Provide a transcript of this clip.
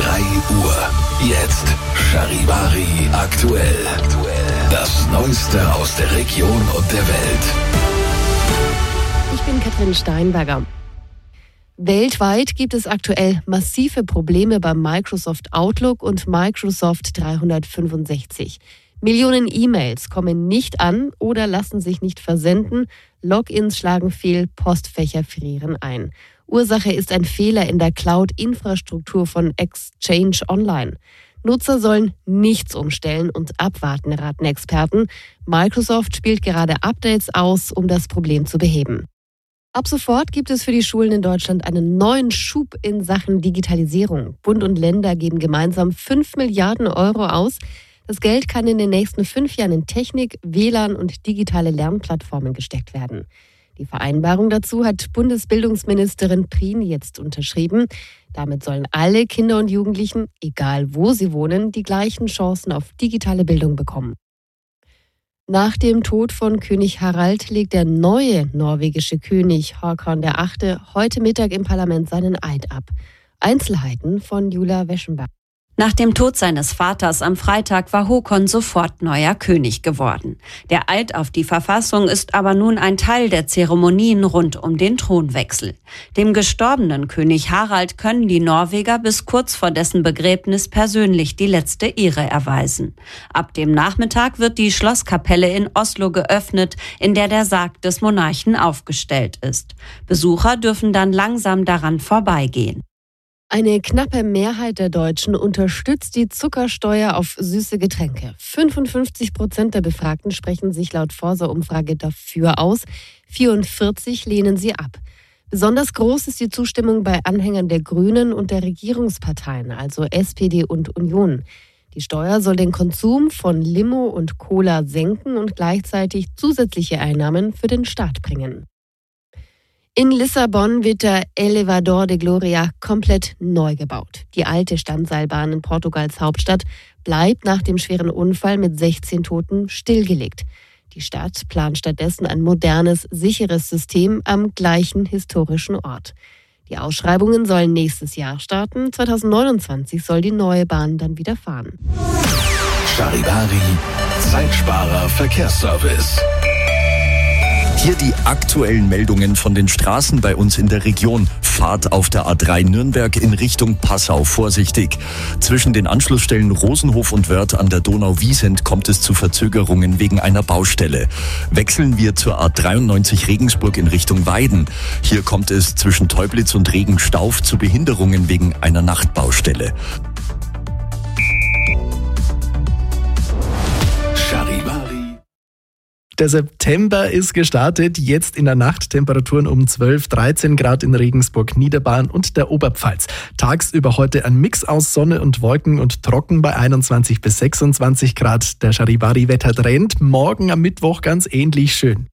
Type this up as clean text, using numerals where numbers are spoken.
3 Uhr. Jetzt Charivari aktuell. Das Neueste aus der Region und der Welt. Ich bin Katrin Steinberger. Weltweit gibt es aktuell massive Probleme beim Microsoft Outlook und Microsoft 365. Millionen E-Mails kommen nicht an oder lassen sich nicht versenden, Logins schlagen fehl, Postfächer frieren ein. Ursache ist ein Fehler in der Cloud-Infrastruktur von Exchange Online. Nutzer sollen nichts umstellen und abwarten, raten Experten. Microsoft spielt gerade Updates aus, um das Problem zu beheben. Ab sofort gibt es für die Schulen in Deutschland einen neuen Schub in Sachen Digitalisierung. Bund und Länder geben gemeinsam 5 Milliarden Euro aus. Das Geld kann in den nächsten 5 Jahren in Technik, WLAN und digitale Lernplattformen gesteckt werden. Die Vereinbarung dazu hat Bundesbildungsministerin Prien jetzt unterschrieben. Damit sollen alle Kinder und Jugendlichen, egal wo sie wohnen, die gleichen Chancen auf digitale Bildung bekommen. Nach dem Tod von König Harald legt der neue norwegische König Håkon VIII. Heute Mittag im Parlament seinen Eid ab. Einzelheiten von Julia Weschenbach. Nach dem Tod seines Vaters am Freitag war Håkon sofort neuer König geworden. Der Eid auf die Verfassung ist aber nun ein Teil der Zeremonien rund um den Thronwechsel. Dem gestorbenen König Harald können die Norweger bis kurz vor dessen Begräbnis persönlich die letzte Ehre erweisen. Ab dem Nachmittag wird die Schlosskapelle in Oslo geöffnet, in der der Sarg des Monarchen aufgestellt ist. Besucher dürfen dann langsam daran vorbeigehen. Eine knappe Mehrheit der Deutschen unterstützt die Zuckersteuer auf süße Getränke. 55% der Befragten sprechen sich laut Forsa-Umfrage dafür aus, 44% lehnen sie ab. Besonders groß ist die Zustimmung bei Anhängern der Grünen und der Regierungsparteien, also SPD und Union. Die Steuer soll den Konsum von Limo und Cola senken und gleichzeitig zusätzliche Einnahmen für den Staat bringen. In Lissabon wird der Elevador de Gloria komplett neu gebaut. Die alte Standseilbahn in Portugals Hauptstadt bleibt nach dem schweren Unfall mit 16 Toten stillgelegt. Die Stadt plant stattdessen ein modernes, sicheres System am gleichen historischen Ort. Die Ausschreibungen sollen nächstes Jahr starten. 2029 soll die neue Bahn dann wieder fahren. Charivari, Zeitsparer Verkehrsservice. Hier die aktuellen Meldungen von den Straßen bei uns in der Region. Fahrt auf der A3 Nürnberg in Richtung Passau vorsichtig. Zwischen den Anschlussstellen Rosenhof und Wörth an der Donau-Wiesent kommt es zu Verzögerungen wegen einer Baustelle. Wechseln wir zur A93 Regensburg in Richtung Weiden. Hier kommt es zwischen Teublitz und Regenstauf zu Behinderungen wegen einer Nachtbaustelle. Der September ist gestartet, jetzt in der Nacht Temperaturen um 12, 13 Grad in Regensburg, Niederbayern und der Oberpfalz. Tagsüber heute ein Mix aus Sonne und Wolken und trocken bei 21 bis 26 Grad. Der Charivari-Wettertrend morgen am Mittwoch ganz ähnlich schön.